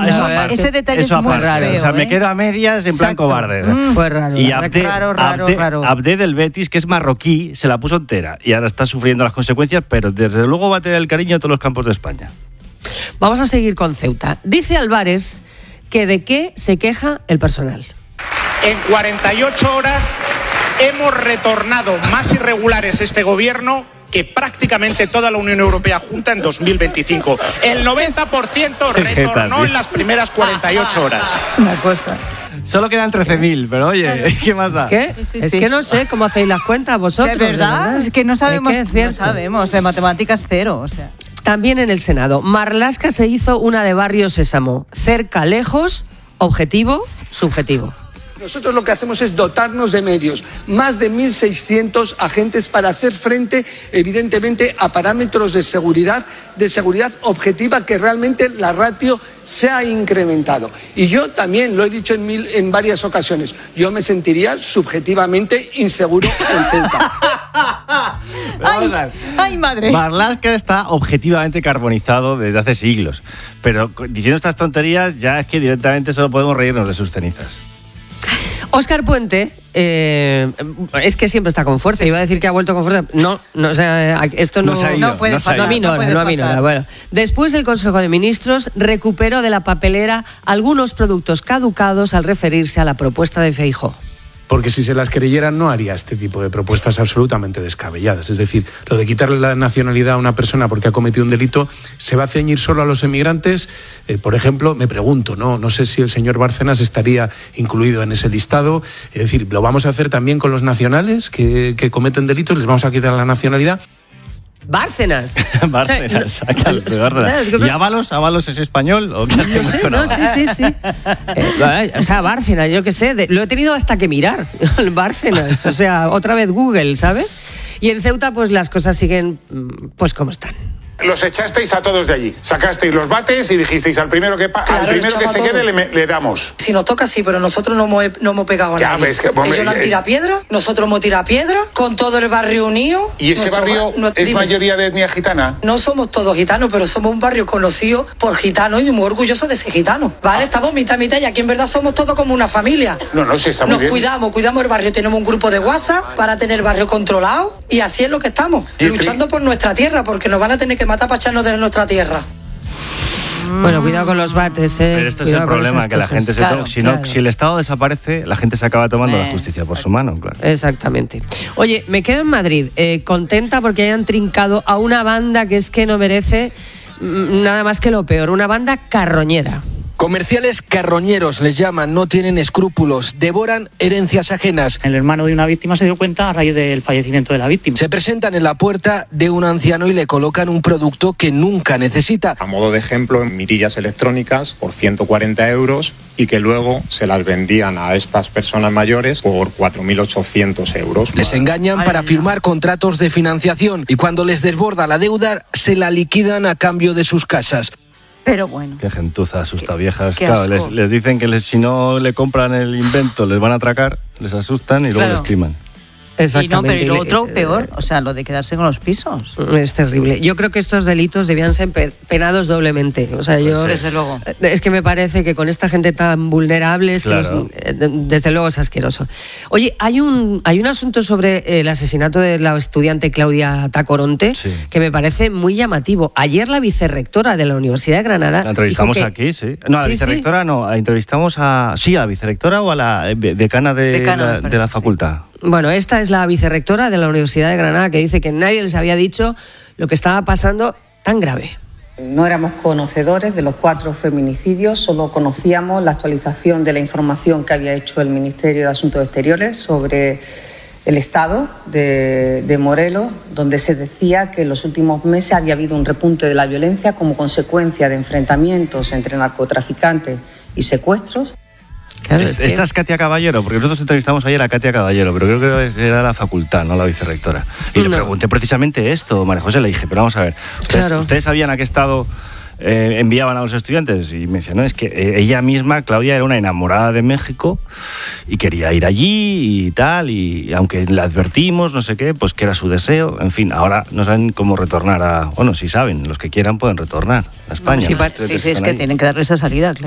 ese detalle es muy raro. O sea, me quedo a medias en plan cobarde. Fue raro. Y raro. Abde del Betis, que es marroquí, se la puso entera y ahora está sufriendo las consecuencias, pero desde luego va a tener el cariño de todos los campos de España. Vamos a seguir con Ceuta. Dice Álvarez que de qué se queja el personal. En 48 horas hemos retornado más irregulares este gobierno que prácticamente toda la Unión Europea junta en 2025. El 90% retornó en las primeras 48 horas. Es una cosa. Solo quedan 13.000, pero oye, ¿qué más da? Es que no sé cómo hacéis las cuentas vosotros. ¿De verdad? Es que no sabemos, no sabemos, de matemáticas cero, o sea. También en el Senado, Marlaska se hizo una de Barrio Sésamo. Cerca, lejos, objetivo, subjetivo. Nosotros lo que hacemos es dotarnos de medios, más de 1.600 agentes para hacer frente, evidentemente, a parámetros de seguridad objetiva, que realmente la ratio se ha incrementado. Y yo también lo he dicho en varias ocasiones, yo me sentiría subjetivamente inseguro en Ceuta. ¡Ay, madre! Marlaska está objetivamente carbonizado desde hace siglos, pero diciendo estas tonterías ya es que directamente solo podemos reírnos de sus cenizas. Óscar Puente, es que siempre está con fuerza. Iba a decir que ha vuelto con fuerza. No, o sea, esto no puede faltar. A mí no. Bueno, después el Consejo de Ministros recuperó de la papelera algunos productos caducados al referirse a la propuesta de Feijóo. Porque si se las creyeran no haría este tipo de propuestas absolutamente descabelladas. Es decir, lo de quitarle la nacionalidad a una persona porque ha cometido un delito, ¿se va a ceñir solo a los emigrantes? Por ejemplo, me pregunto, no sé si el señor Bárcenas estaría incluido en ese listado. Es decir, ¿lo vamos a hacer también con los nacionales que cometen delitos? ¿Les vamos a quitar la nacionalidad? Bárcenas. ¿Y Ábalos es español? ¿O qué hacemos con Ábalos? Sí. O sea, Bárcenas, yo qué sé, lo he tenido hasta que mirar. Bárcenas, o sea, otra vez Google, ¿sabes? Y en Ceuta, pues las cosas siguen, pues como están. Los echasteis a todos de allí. Sacasteis los bates y dijisteis al primero que se quede le damos. Si nos toca, sí, pero nosotros no hemos pegado a nadie. Ellos no han tirado piedra, nosotros hemos tirado piedra, con todo el barrio unido. ¿Y ese barrio es mayoría de etnia gitana? No somos todos gitanos, pero somos un barrio conocido por gitanos y muy orgullosos de ser gitanos. ¿Vale? Estamos mitad y aquí en verdad somos todos como una familia. No, sí, está muy bien. Cuidamos el barrio. Tenemos un grupo de WhatsApp para tener el barrio controlado y así es lo que estamos, luchando por nuestra tierra, porque nos van a tener que matar para echarnos de nuestra tierra. Bueno, cuidado con los bates, Pero este es el problema, que la gente si el Estado desaparece, la gente se acaba tomando la justicia por su mano, claro. Exactamente. Oye, me quedo en Madrid, contenta porque hayan trincado a una banda que es que no merece nada más que lo peor, una banda carroñera. Comerciales carroñeros les llaman, no tienen escrúpulos, devoran herencias ajenas. El hermano de una víctima se dio cuenta a raíz del fallecimiento de la víctima. Se presentan en la puerta de un anciano y le colocan un producto que nunca necesita. A modo de ejemplo, mirillas electrónicas por 140 euros y que luego se las vendían a estas personas mayores por 4.800 euros. Les engañan para firmar contratos de financiación y cuando les desborda la deuda se la liquidan a cambio de sus casas. Pero bueno. Qué gentuza asusta viejas. Claro, les dicen que si no le compran el invento les van a atracar, les asustan y luego les timan. Exactamente. Y lo otro peor, o sea, lo de quedarse con los pisos. Es terrible. Yo creo que estos delitos debían ser penados doblemente. O sea, desde luego. Es que me parece que con esta gente tan vulnerable, claro. Desde luego es asqueroso. Oye, hay un asunto sobre el asesinato de la estudiante Claudia Tacoronte que me parece muy llamativo. Ayer la vicerrectora de la Universidad de Granada... La entrevistamos aquí, sí. No, a la vicerrectora no, entrevistamos a la vicerrectora o a la decana de la facultad. Bueno, esta es la vicerrectora de la Universidad de Granada que dice que nadie les había dicho lo que estaba pasando tan grave. No éramos conocedores de los 4 feminicidios, solo conocíamos la actualización de la información que había hecho el Ministerio de Asuntos Exteriores sobre el estado de Morelos, donde se decía que en los últimos meses había habido un repunte de la violencia como consecuencia de enfrentamientos entre narcotraficantes y secuestros. Claro, esta es Katia Caballero, porque nosotros entrevistamos ayer a Katia Caballero, pero creo que era la facultad, no la vicerrectora. Y le pregunté precisamente esto, María José, le dije, pero vamos a ver, ¿ustedes sabían a qué estado enviaban a los estudiantes? Y me decía, no, es que ella misma, Claudia, era una enamorada de México y quería ir allí y tal, y aunque le advertimos, no sé qué, pues que era su deseo. En fin, ahora no saben cómo retornar si saben, los que quieran pueden retornar a España. Sí, es que tienen que darle esa salida, claro.